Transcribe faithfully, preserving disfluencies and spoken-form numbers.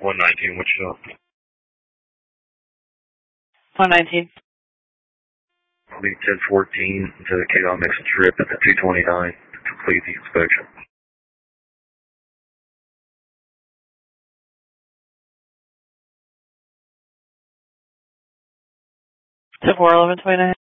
one nineteen, Wichita. one nineteen. I'll be ten fourteen to the K D O makes a trip at the two twenty-nine to complete the inspection. ten four eleven twenty-nine.